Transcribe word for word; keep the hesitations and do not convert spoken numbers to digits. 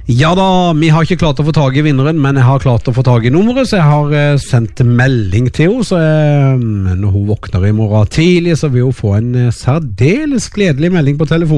Ja da, vi har ikke klart å få tag i vinneren, men jeg har klart å få tag i nummeret, så jeg har eh, sendt melding til henne, så eh, når hun våkner i morgen tidlig, så vil hun få en eh, særdeles gledelig melding på telefonen.